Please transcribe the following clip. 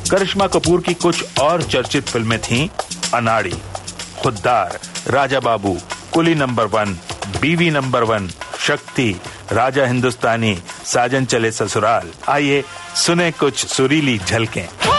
करिश्मा कपूर की कुछ और चर्चित फिल्में थीं अनाड़ी, खुद्दार, राजा बाबू, कुली नंबर 1, बीवी नंबर 1, शक्ति, राजा हिंदुस्तानी, साजन चले ससुराल। आइए सुने कुछ सुरीली झलकें।